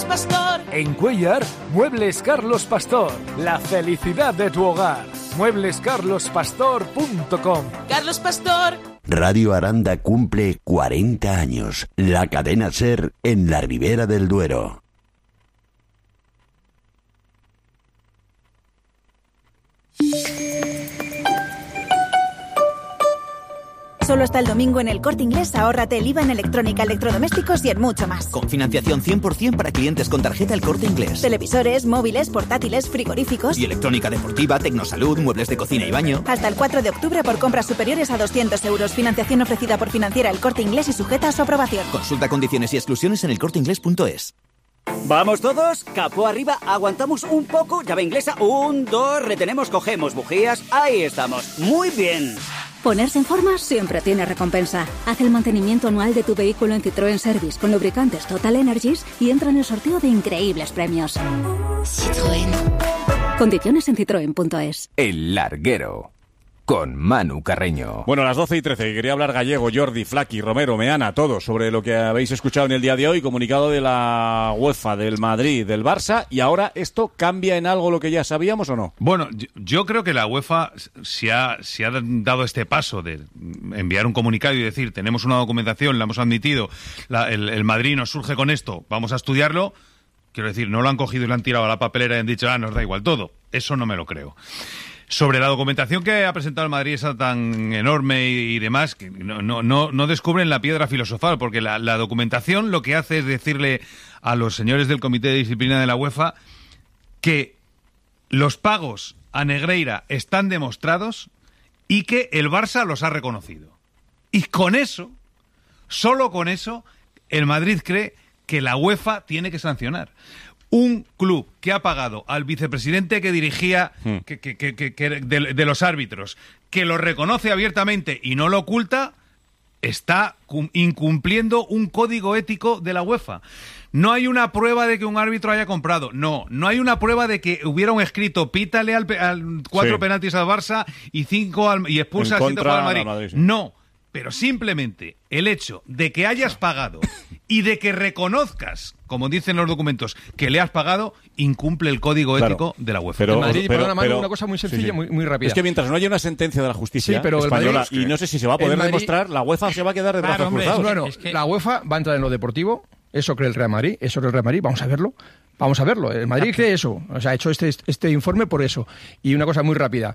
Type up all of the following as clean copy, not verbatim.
Pastor. En Cuéllar, Muebles Carlos Pastor. La felicidad de tu hogar. mueblescarlospastor.com. Carlos Pastor. Radio Aranda cumple 40 años. La cadena SER en la Ribera del Duero. Solo hasta el domingo en El Corte Inglés ahórrate el IVA en electrónica, electrodomésticos y en mucho más. Con financiación 100% para clientes con tarjeta El Corte Inglés. Televisores, móviles, portátiles, frigoríficos. Y electrónica deportiva, tecnosalud, muebles de cocina y baño. Hasta el 4 de octubre por compras superiores a 200 euros. Financiación ofrecida por Financiera El Corte Inglés y sujeta a su aprobación. Consulta condiciones y exclusiones en elcorteinglés.es. ¿Vamos todos? Capó arriba, aguantamos un poco, llave inglesa, 1, 2, retenemos, cogemos bujías, ahí estamos, muy bien. Ponerse en forma siempre tiene recompensa. Haz el mantenimiento anual de tu vehículo en Citroën Service con lubricantes Total Energies y entra en el sorteo de increíbles premios. Citroën. Condiciones en citroen.es. El Larguero, con Manu Carreño. Bueno, a las 12:13, quería hablar Gallego, Jordi, Flaqui, Romero, Meana, todos sobre lo que habéis escuchado en el día de hoy, comunicado de la UEFA, del Madrid, del Barça, y ahora ¿esto cambia en algo lo que ya sabíamos o no? Bueno, yo creo que la UEFA se ha dado este paso de enviar un comunicado y decir, tenemos una documentación, la hemos admitido, el Madrid nos surge con esto, vamos a estudiarlo. Quiero decir, no lo han cogido y lo han tirado a la papelera y han dicho, nos da igual todo. Eso no me lo creo. Sobre la documentación que ha presentado el Madrid, esa tan enorme y demás, que no descubren la piedra filosofal, porque la documentación lo que hace es decirle a los señores del Comité de Disciplina de la UEFA que los pagos a Negreira están demostrados y que el Barça los ha reconocido. Y con eso, solo con eso, el Madrid cree que la UEFA tiene que sancionar. Un club que ha pagado al vicepresidente que dirigía de los árbitros, que lo reconoce abiertamente y no lo oculta, está incumpliendo un código ético de la UEFA. No hay una prueba de que un árbitro haya comprado. No hay una prueba de que hubiera un escrito, pítale al 4 penaltis al Barça y 5 y expulsa a 7 al Madrid. No. Pero simplemente el hecho de que hayas pagado y de que reconozcas, como dicen los documentos, que le has pagado, incumple el código ético de la UEFA. Pero en Madrid, perdona, Manu, una cosa muy sencilla, muy rápida. Es que mientras no haya una sentencia de la justicia española, y no sé si se va a poder demostrar, la UEFA se va a quedar de brazos cruzados. Bueno, la UEFA va a entrar en lo deportivo, eso cree el Real Madrid, vamos a verlo. El Madrid cree eso, o sea, ha hecho este informe por eso. Y una cosa muy rápida.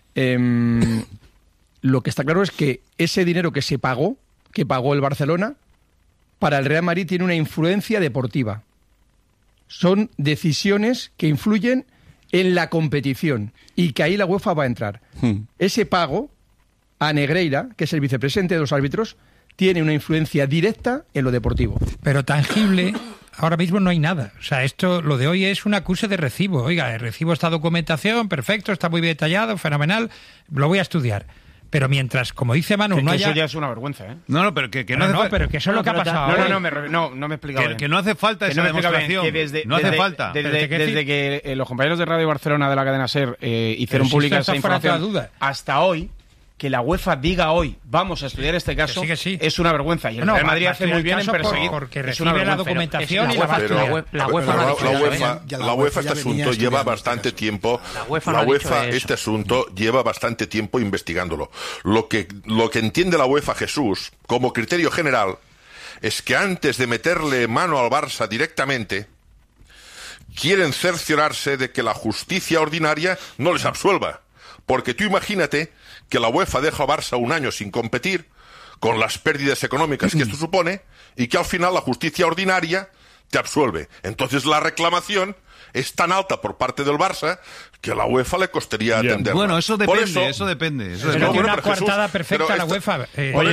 Lo que está claro es que ese dinero que pagó el Barcelona, para el Real Madrid tiene una influencia deportiva. Son decisiones que influyen en la competición y que ahí la UEFA va a entrar. Ese pago a Negreira, que es el vicepresidente de los árbitros, tiene una influencia directa en lo deportivo. Pero tangible, ahora mismo no hay nada. O sea, lo de hoy es un acuse de recibo. Oiga, recibo esta documentación, perfecto, está muy bien detallado, fenomenal, lo voy a estudiar. Pero mientras, como dice Manu, no haya... Eso ya es una vergüenza, ¿eh? Pero que pero que eso es lo que ha pasado. No me he explicado bien. Que no hace falta esa demostración. No hace falta. Desde que los compañeros de Radio Barcelona de la cadena SER hicieron pública esa información hasta hoy, que la UEFA diga hoy, vamos a estudiar este caso, es una vergüenza. Y el Real Madrid hace muy bien en perseguir. Porque recibe la documentación y la va a estudiar. La UEFA este asunto lleva bastante tiempo. La UEFA este asunto lleva bastante tiempo investigándolo. Lo que entiende la UEFA, Jesús, como criterio general, es que antes de meterle mano al Barça directamente, quieren cerciorarse de que la justicia ordinaria no les absuelva. Porque tú imagínate que la UEFA deja a Barça un año sin competir, con las pérdidas económicas que esto supone, y que al final la justicia ordinaria te absuelve. Entonces la reclamación es tan alta por parte del Barça que a la UEFA le costaría atenderla. Bueno, eso depende. Pero tiene una coartada perfecta la UEFA.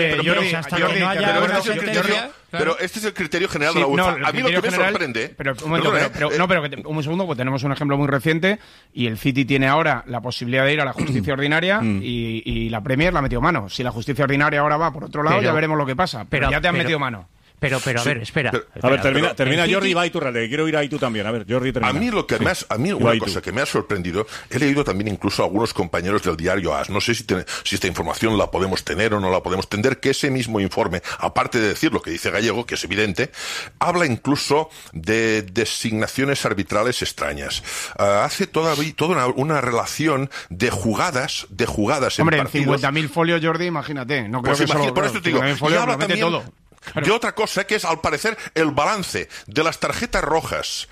Pero este es el criterio general de la UEFA. A mí lo que me sorprende... un segundo, pues tenemos un ejemplo muy reciente y el City tiene ahora la posibilidad de ir a la justicia ordinaria y la Premier la ha metido mano. Si la justicia ordinaria ahora va por otro lado, ya veremos lo que pasa. Pero ya te han metido mano. Pero a ver, espera. A ver, termina Jordi y va Iturralde, quiero ir ahí tú también. A ver, Jordi, termina. A mí una cosa que me ha sorprendido, he leído también incluso a algunos compañeros del diario AS, no sé si esta información la podemos tener o no la podemos tener, que ese mismo informe, aparte de decir lo que dice Gallego, que es evidente, habla incluso de designaciones arbitrales extrañas. Hace toda una relación de jugadas Hombre, en partidos. 50.000 folios, Jordi, imagínate. No creo Pues que solo, por esto te digo, y habla también todo. Claro. De otra cosa, que es, al parecer, el balance de las tarjetas rojas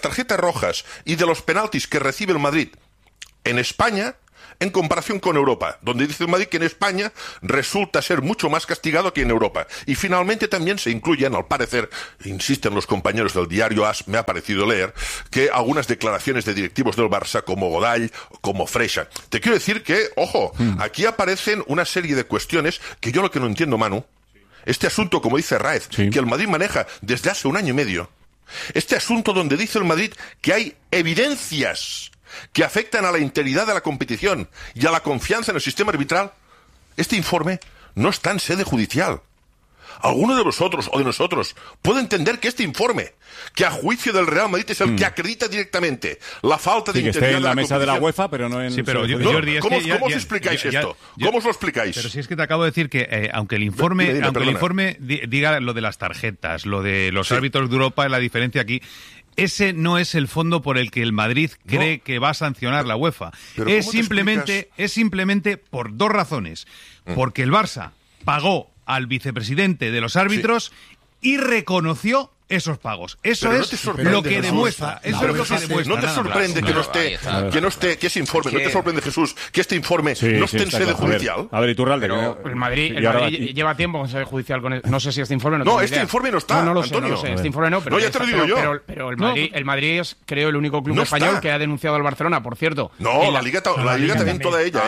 y de los penaltis que recibe el Madrid en España en comparación con Europa, donde dice el Madrid que en España resulta ser mucho más castigado que en Europa. Y finalmente también se incluyen, al parecer, insisten los compañeros del diario AS, me ha parecido leer, que algunas declaraciones de directivos del Barça, como Godall, como Freixa. Te quiero decir que, ojo, aquí aparecen una serie de cuestiones que yo lo que no entiendo, Manu, este asunto, como dice Raez, que el Madrid maneja desde hace 1 año y medio, este asunto donde dice el Madrid que hay evidencias que afectan a la integridad de la competición y a la confianza en el sistema arbitral, este informe no está en sede judicial. ¿Alguno de vosotros o de nosotros puede entender que este informe, que a juicio del Real Madrid es el que acredita directamente la falta de integridad en la mesa de la UEFA, pero no en... Sí, pero Jordi, ¿cómo os explicáis esto? ¿Cómo os lo explicáis? Pero si es que te acabo de decir que aunque el informe diga lo de las tarjetas, lo de los árbitros de Europa, la diferencia aquí, ese no es el fondo por el que el Madrid cree que va a sancionar la UEFA. Es simplemente por 2 razones. Porque el Barça pagó al vicepresidente de los árbitros y reconoció esos pagos. Eso es lo que demuestra. Eso es lo que demuestra. ¿No te sorprende que ese informe, no te sorprende, Jesús, que este informe no esté en sede judicial? A ver, Iturralde. El Madrid lleva tiempo en sede judicial con no sé si este informe no este informe no está, no lo Antonio. sé, este informe no, pero ya te lo digo yo. Pero el Madrid es, creo, el único club español que ha denunciado al Barcelona, por cierto. No, la Liga también toda ella,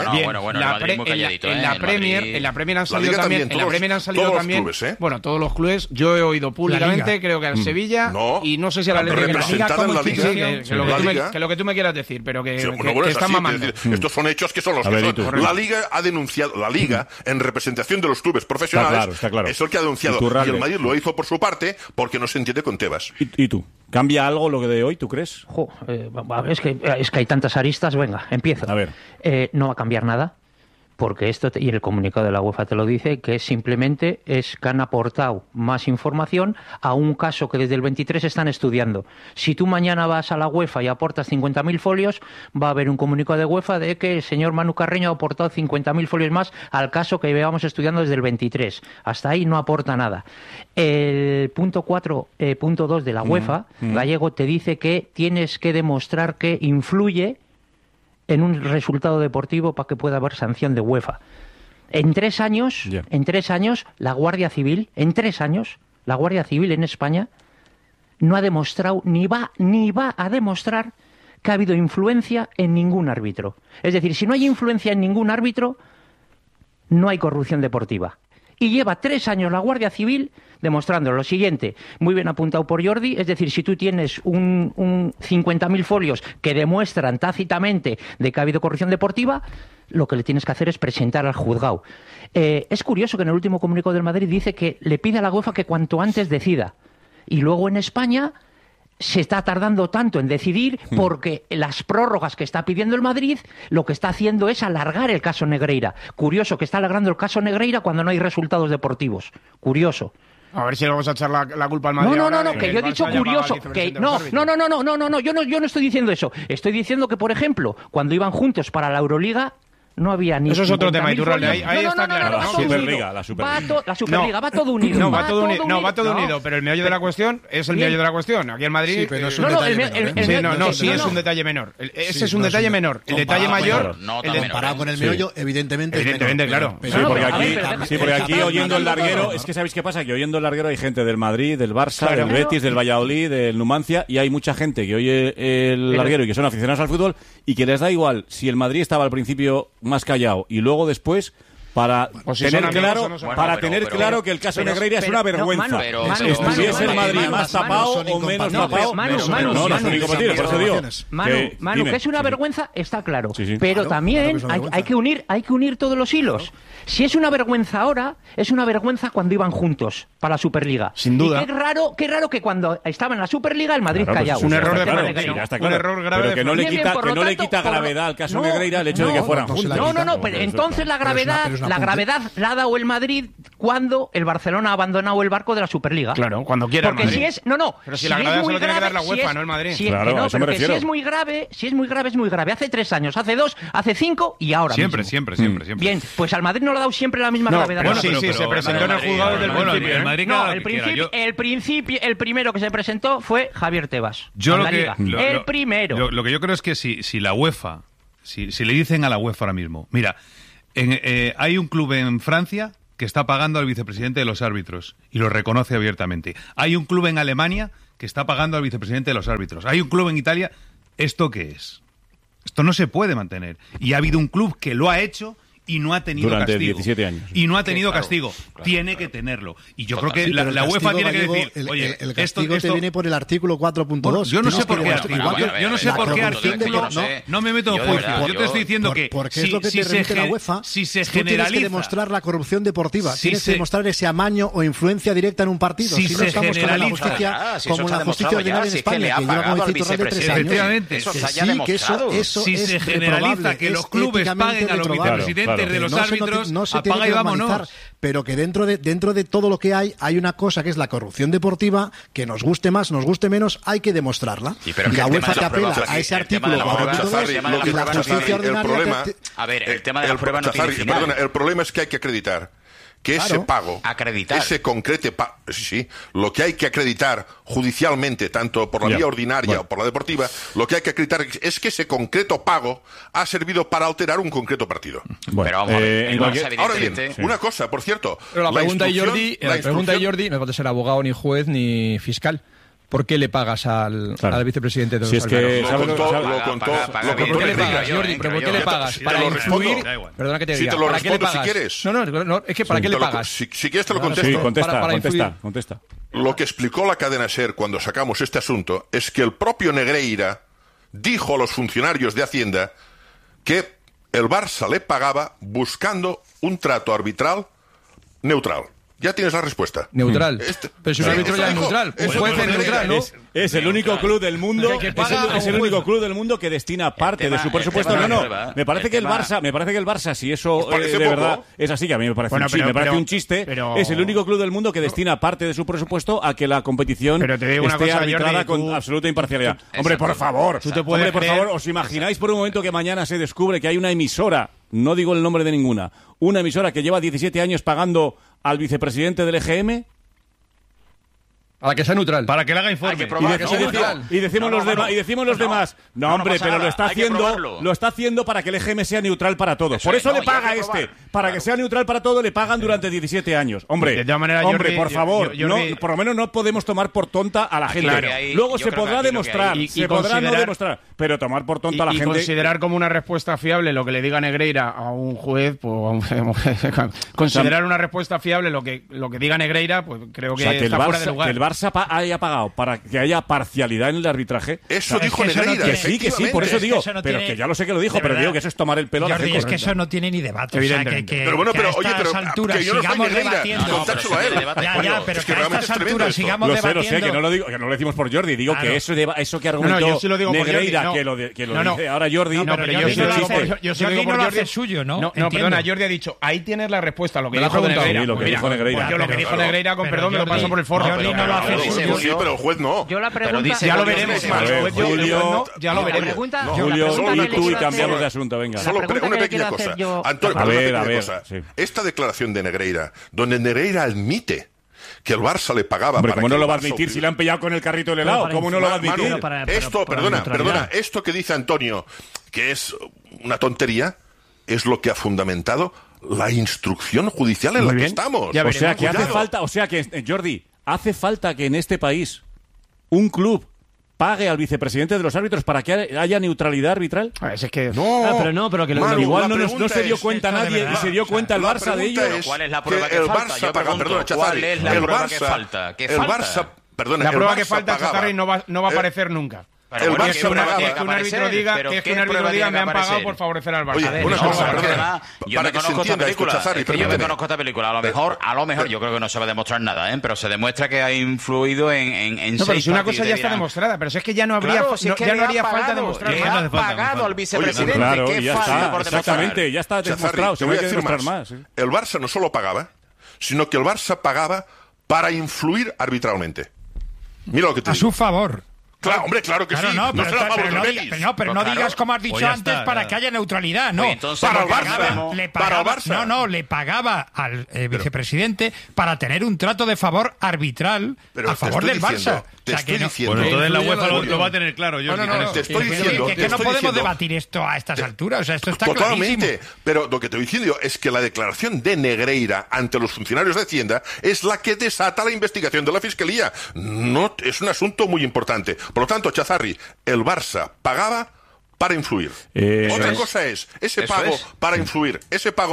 en la Premier han salido también, bueno, todos los clubes, yo he oído públicamente, creo que al Sevilla y no sé si a la representada en la Liga, que lo que tú me quieras decir, pero que están mamando. Estos son hechos que son los que son. La Liga ha denunciado, en representación de los clubes profesionales, es el que ha denunciado, y el Madrid lo hizo por su parte porque no se entiende con Tebas. ¿Y tú? ¿Cambia algo lo que de hoy, tú crees? Es que hay tantas aristas, venga, empiezo. A ver. No va a cambiar nada. Porque y el comunicado de la UEFA te lo dice, que simplemente es que han aportado más información a un caso que desde el 23 están estudiando. Si tú mañana vas a la UEFA y aportas 50.000 folios, va a haber un comunicado de UEFA de que el señor Manu Carreño ha aportado 50.000 folios más al caso que llevamos estudiando desde el 23. Hasta ahí no aporta nada. El punto 4.2 de la UEFA, Gallego, te dice que tienes que demostrar que influye en un resultado deportivo para que pueda haber sanción de UEFA. En 3 años, la Guardia Civil, la Guardia Civil en España no ha demostrado, ni va a demostrar que ha habido influencia en ningún árbitro. Es decir, si no hay influencia en ningún árbitro, no hay corrupción deportiva. Y lleva 3 años la Guardia Civil demostrando lo siguiente, muy bien apuntado por Jordi, es decir, si tú tienes un 50.000 folios que demuestran tácitamente de que ha habido corrupción deportiva, lo que le tienes que hacer es presentar al juzgado. Es curioso que en el último comunicado del Madrid dice que le pide a la UEFA que cuanto antes decida. Y luego en España se está tardando tanto en decidir porque las prórrogas que está pidiendo el Madrid lo que está haciendo es alargar el caso Negreira. Curioso que está alargando el caso Negreira cuando no hay resultados deportivos. Curioso. A ver si le vamos a echar la culpa al Madrid. No, que yo he dicho curioso. Que no, yo no estoy diciendo eso. Estoy diciendo que, por ejemplo, cuando iban juntos para la Euroliga, no había ni... Eso es otro tema, Iturralde. Ahí está claro. La Superliga. La Superliga va todo unido. No, va todo unido, pero el meollo de la cuestión es el meollo de la cuestión. Aquí en Madrid... Sí, pero es un detalle menor. Sí, es un detalle menor. Ese es un detalle menor. El detalle mayor... Comparado con el meollo, evidentemente, claro. Sí, porque aquí oyendo el larguero, es que ¿sabéis qué pasa? Que oyendo el larguero hay gente del Madrid, del Barça, del Betis, del Valladolid, del Numancia, y hay mucha gente que oye el larguero y que son aficionados al fútbol y que les da igual si el Madrid estaba al principio más callado y luego después para tener claro que el caso Negreira es una vergüenza. Estuviese el Madrid más tapado o menos tapado. No son incompatibles, por eso digo. Manu, que es una vergüenza, está claro. Pero también hay que unir todos los hilos. Si es una vergüenza ahora, es una vergüenza cuando iban juntos para la Superliga. Sin duda. Y qué raro que cuando estaba en la Superliga el Madrid callado. Un error grave. Pero que no le quita gravedad al caso Negreira el hecho de que fueran juntos. No, pero entonces la gravedad la ha dado el Madrid cuando el Barcelona ha abandonado el barco de la Superliga. Claro, cuando quiera. Porque si es pero si la gravedad se lo tiene que dar la UEFA, no el Madrid. Claro, pero si es muy grave, es muy grave. Hace 3 años, hace 2, hace 5 y ahora siempre. Bien, pues al Madrid no le ha dado siempre la misma gravedad. Bueno, sí, se presentó en el juzgado desde el principio. El primero que se presentó fue Javier Tebas. El primero. Lo que yo creo es que si la UEFA, si le dicen a la UEFA ahora mismo, mira, hay un club en Francia que está pagando al vicepresidente de los árbitros y lo reconoce abiertamente. Hay un club en Alemania que está pagando al vicepresidente de los árbitros. Hay un club en Italia. ¿Esto qué es? Esto no se puede mantener. Y ha habido un club que lo ha hecho y no ha tenido durante castigo. 17 años. Y no ha tenido castigo. Claro. Tiene que tenerlo. Y yo creo que la UEFA tiene que decir, oye, el castigo te viene por el artículo 4.2. Yo no sé por qué artículo. Yo no sé por qué artículo. No me meto en juicio. Yo te estoy diciendo que porque es lo que te remite la UEFA. Si se generaliza, tienes que demostrar la corrupción deportiva. Tienes que demostrar ese amaño o influencia directa en un partido. Si no estamos con la justicia como la justicia ordinaria en España, que lleva como vicepresidente 3 años. Efectivamente. Si se generaliza que los clubes paguen a los vicepresidentes de los árbitros, no se tiene que normalizar, pero que dentro de todo lo que hay una cosa que es la corrupción deportiva, que nos guste más, nos guste menos, hay que demostrarla. Sí, pero la UEFA te apela a ese artículo y la justicia ordinaria... A ver, el tema de la prueba no tiene final. Perdona, el problema es que hay que acreditar que ese pago, ese concreto pago, lo que hay que acreditar judicialmente, tanto por la vía ordinaria o por la deportiva, lo que hay que acreditar es que ese concreto pago ha servido para alterar un concreto partido. Pero vamos a ver, ahora bien, una cosa, por cierto. Pero la pregunta de Jordi no puede ser abogado, ni juez, ni fiscal. ¿Por qué le pagas al vicepresidente de los árbitros? Lo contó. ¿Por qué le pagas, Jordi? ¿Pero por qué le pagas? ¿Para influir? Perdona que te diga. ¿Para qué le pagas? Si quieres. No, es que ¿para qué le pagas? Si quieres te lo contesto. Contesta. Lo que explicó la cadena SER cuando sacamos este asunto es que el propio Negreira dijo a los funcionarios de Hacienda que el Barça le pagaba buscando un trato arbitral neutral. Ya tienes la respuesta. Neutral. Pero si un árbitro ya es neutral. Un juez es neutral, ¿no? Es el único club del mundo. Es el único club del mundo que destina parte de su presupuesto. Me parece que el Barça, si eso de verdad es así, que a mí me parece un chiste, es el único club del mundo que destina parte de su presupuesto a que la competición esté arbitrada con absoluta imparcialidad. Hombre, por favor, ¿os imagináis por un momento que mañana se descubre que hay una emisora, no digo el nombre de ninguna, una emisora que lleva 17 años pagando al vicepresidente del EGM? Para que sea neutral. Para que le haga informe. Y decimos los demás. No, hombre, pero lo está haciendo para que el EGM sea neutral para todos. Por eso le paga para que sea neutral para todo, le pagan durante 17 años. Hombre, por favor, por lo menos no podemos tomar por tonta a la gente. Luego se podrá demostrar, se podrá no demostrar, pero tomar por tonta a la gente. Y considerar como una respuesta fiable lo que le diga Negreira a un juez, pues considerar una respuesta fiable lo que diga Negreira, pues creo que está fuera de lugar. Barça haya pagado para que haya parcialidad en el arbitraje. Eso dijo Negreira. Que sí, por eso digo. Pero que ya lo sé que lo dijo, pero digo que eso es tomar el pelo a la gente. Es que eso no tiene ni debate. Pero bueno, pero oye, pero que yo no soy Negreira. Contárselo a él. Ya, pero que a estas alturas sigamos debatiendo. Lo sé, que no lo digo, que no lo decimos por Jordi. Digo que eso que argumentó Negreira, que lo dice ahora Jordi. No, pero yo sí lo digo por Jordi. Suyo, ¿no? No, perdona, Jordi ha dicho, ahí tienes la respuesta a lo que dijo Negreira. Lo que dijo Negreira. Yo lo que dijo Negreira, con perdón, me lo paso por el forro. Sí, pero el juez no. Yo la pregunta... Ya lo veremos. Ya lo veremos. Julio y tú, y cambiamos de asunto, venga. Solo una pequeña cosa. Antonio, una pequeña cosa. Esta declaración de Negreira, donde Negreira admite que el Barça le pagaba... Hombre, ¿cómo no lo va a admitir si le han pillado con el carrito del helado? ¿Cómo no lo va a admitir? Esto que dice Antonio, que es una tontería, es lo que ha fundamentado la instrucción judicial en la que estamos. O sea, que hace falta... Jordi... Hace falta que en este país un club pague al vicepresidente de los árbitros para que haya neutralidad arbitral? Es que pero que igual no se dio cuenta nadie y se dio cuenta el Barça de ello. ¿Cuál es la prueba que falta? Yo pregunto, ¿cuál es la prueba que falta? La prueba que falta, Chazarri, no va a aparecer nunca. Pero que un árbitro diga me han pagado por favorecer al Barça. Oye, una cosa, perdona, yo me conozco esta película. Yo me conozco esta película. A lo mejor yo creo que no se va a demostrar nada, pero se demuestra que ha influido en no, pero si una cosa ya está demostrada, pero si es que ya no habría ya no haría falta demostrar. Le ha pagado al vicepresidente. Claro, ¿Qué falta por demostrar? Exactamente, ya está demostrado. Se puede demostrar más. El Barça no solo pagaba, sino que el Barça pagaba para influir arbitralmente. Mira lo que te digo. A su favor. Claro, hombre, claro que sí. Pero no digas como has dicho antes para que haya neutralidad, no. Para el Barça. Le pagaba al vicepresidente para tener un trato de favor arbitral a favor del Barça. Te estoy diciendo. Bueno, entonces la UEFA lo va a tener claro. Te estoy diciendo. Que no podemos debatir esto a estas alturas. O sea, esto está totalmente. clarísimo. Pero lo que te estoy diciendo es que la declaración de Negreira ante los funcionarios de Hacienda es la que desata la investigación de la Fiscalía. No, es un asunto muy importante. Por lo tanto, Chazarri, el Barça pagaba para influir. Otra cosa es, ese pago para influir,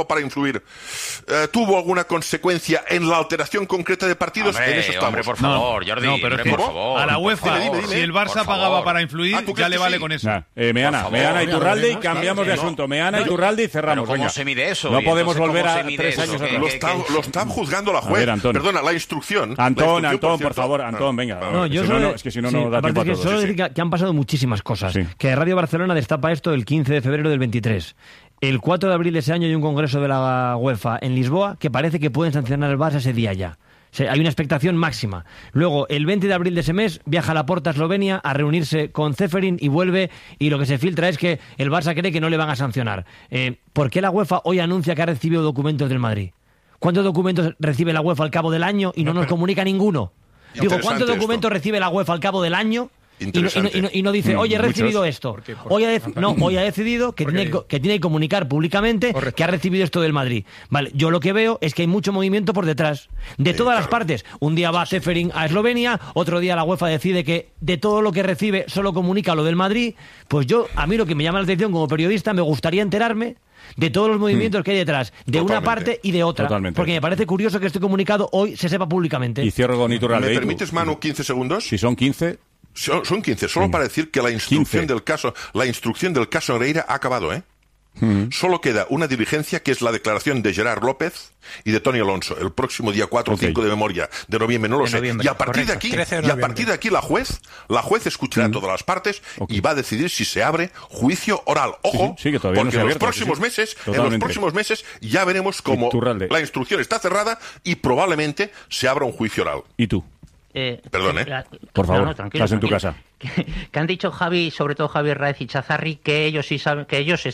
¿tuvo alguna consecuencia en la alteración concreta de partidos? Hombre, en eso estamos. Hombre, por favor, Jordi, por favor. A la UEFA, si el Barça pagaba para influir, ya le vale con eso. Meana Iturralde y cambiamos de asunto. Meana Iturralde y cerramos. ¿Cómo se mide eso? No podemos volver a 3 años atrás. Lo están juzgando la juez. Perdona, la instrucción. Antón, por favor, Antón, venga. Es que si no, no da tiempo a todo. Solo decir que han pasado muchísimas cosas. Que Radio Barcelona destapa esto el 15 de febrero del 23. El 4 de abril de ese año hay un congreso de la UEFA en Lisboa que parece que pueden sancionar al Barça ese día ya. Hay una expectación máxima. Luego, el 20 de abril de ese mes, viaja Laporta a Eslovenia a reunirse con Ceferin y vuelve, y lo que se filtra es que el Barça cree que no le van a sancionar. ¿Por qué la UEFA hoy anuncia que ha recibido documentos del Madrid? ¿Cuántos documentos recibe la UEFA al cabo del año y no nos comunica ninguno? Digo, ¿cuántos documentos recibe la UEFA al cabo del año? Y no dice, oye, he recibido esto. Hoy ha decidido que tiene que comunicar públicamente que ha recibido esto del Madrid. Vale, yo lo que veo es que hay mucho movimiento por detrás, de todas las partes. Un día va Ceferin a Eslovenia, otro día la UEFA decide que de todo lo que recibe solo comunica lo del Madrid. Pues a mí lo que me llama la atención como periodista, me gustaría enterarme de todos los movimientos que hay detrás, de una parte y de otra. Porque me parece curioso que este comunicado hoy se sepa públicamente. Y cierro con Iturralde. ¿Me permites, Manu, 15 segundos? Si son 15... Son 15, solo para decir que la instrucción del caso Negreira ha acabado, Solo queda una diligencia que es la declaración de Gerard López y de Tony Alonso el próximo día 4 o 5 de memoria de noviembre, no lo sé. Y a partir de aquí la juez escuchará todas las partes y va a decidir si se abre juicio oral. Ojo, que todavía porque no se ha abierto, en los próximos meses ya veremos cómo la instrucción está cerrada y probablemente se abra un juicio oral. ¿Y tú? Perdón, por favor, estás en tu casa. Que han dicho Javi, sobre todo Javier Raez y Chazarri, que ellos sí saben, que ellos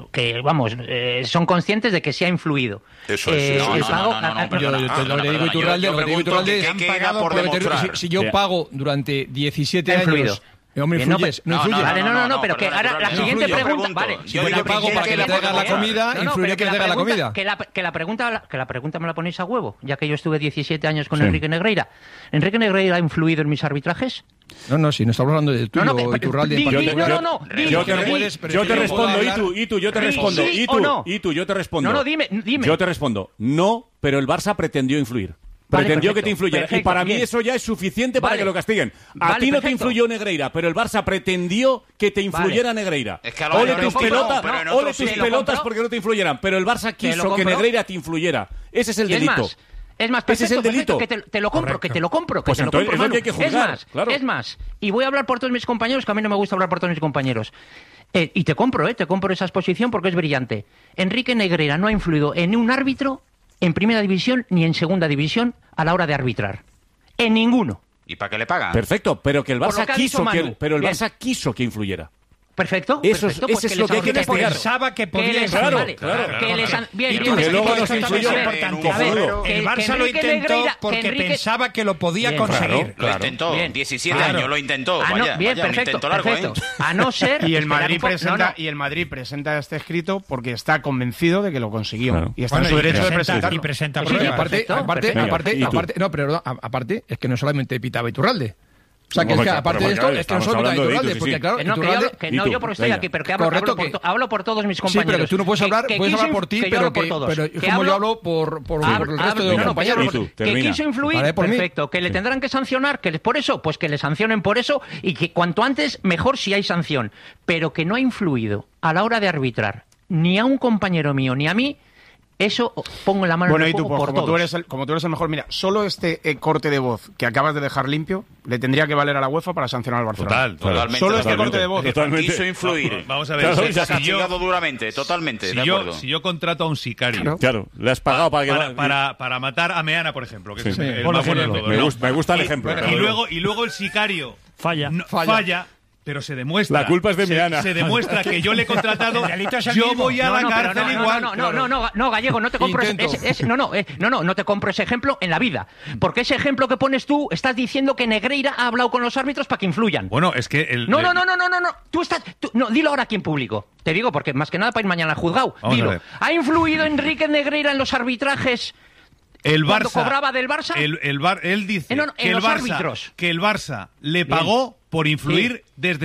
son conscientes de que sí ha influido. Eso es. Lo que digo Iturralde, si yo pago durante 17 años... Hombre, influyes. No, pero que ahora la siguiente pregunta... Vale, yo le pago para que le traigan la comida, influiría que le traigan la comida. Que la pregunta me la ponéis a huevo, ya que yo estuve 17 años con Enrique Negreira. ¿Enrique Negreira ha influido en mis arbitrajes? No, si no estamos hablando de tuyo, Iturralde. Yo te respondo, yo te respondo. No, dime. Yo te respondo, no, pero el Barça pretendió influir. Pretendió que te influyera. Y para mí eso ya es suficiente para que lo castiguen. A ti no te influyó Negreira, pero el Barça pretendió que te influyera Negreira. Es que ole tus pelotas porque no te influyeran. Pero el Barça quiso que Negreira te influyera. Ese es el delito. Es más, ese es el delito. Que te lo compro. Pues entonces es lo que hay que juzgar. Es más, y voy a hablar por todos mis compañeros, que a mí no me gusta hablar por todos mis compañeros. Y te compro esa exposición porque es brillante. Enrique Negreira no ha influido en un árbitro en primera división ni en segunda división a la hora de arbitrar. En ninguno. ¿Y para qué le pagan? Perfecto, pero que el Barça quiso que influyera. Perfecto. Eso es lo que hay que investigar. Pensaba que podía claro. Bien, que luego nos influyó. El Barça lo intentó porque pensaba que lo podía conseguir. Lo intentó. 17 años lo intentó. Perfecto. A no ser... Y el Madrid presenta este escrito porque está convencido de que lo consiguió. Y está en su derecho de presentarlo. Y presenta aparte, es que no solamente pitaba Iturralde. O sea, que es que aparte de esto, es que no soy mitad de Iturralde, porque claro, yo porque estoy aquí, pero que hablo por todos mis compañeros. Sí, pero que tú no puedes hablar, puedes hablar por ti, pero como yo hablo por el resto de los compañeros. Que quiso influir, perfecto, que le tendrán que sancionar, que por eso, pues que le sancionen por eso, y que cuanto antes, mejor si hay sanción, pero que no ha influido a la hora de arbitrar, ni a un compañero mío, ni a mí. Eso pongo la mano en el fuego por todos. Como tú eres el mejor, mira, solo este corte de voz que acabas de dejar limpio le tendría que valer a la UEFA para sancionar al Barcelona. Totalmente. Solo este corte de voz. Quiso influir. Vamos a ver. Se ha castigado duramente, totalmente. Si yo contrato a un sicario... Claro, le has pagado para matar a Meana, por ejemplo. Que es el más bueno de todos. Me gusta el ejemplo. Y luego el sicario falla. Pero se demuestra. La culpa es de Meana. Se demuestra que yo le he contratado. Yo voy a la cárcel igual. No, Gallego, no te compro no te compro ese ejemplo en la vida. Porque ese ejemplo que pones tú, estás diciendo que Negreira ha hablado con los árbitros para que influyan. Bueno, es que No. Dilo ahora aquí en público. Te digo, porque más que nada para ir mañana al juzgado. Dilo. ¿Ha influido Enrique Negreira en los arbitrajes? El Barça cobraba del Barça. Él dice que el Barça le pagó por influir desde